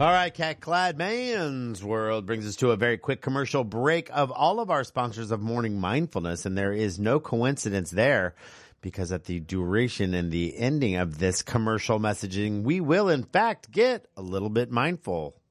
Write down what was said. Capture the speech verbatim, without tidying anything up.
All right, Cat Clad Man's World brings us to a very quick commercial break of all of our sponsors of Morning Mindfulness, and there is no coincidence there, because at the duration and the ending of this commercial messaging, we will in fact get a little bit mindful.